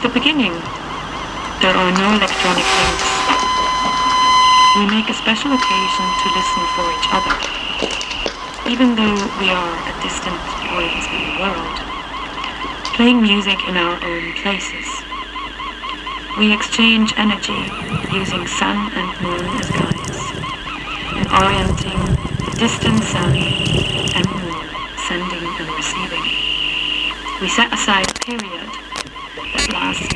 the beginning. There are no electronic links. We make a special occasion to listen for each other. Even though we are at distant points in the world, playing music in our own places. We exchange energy using sun and moon as guides, and orienting the distant sun and moon, sending and receiving. We set aside a period that lasts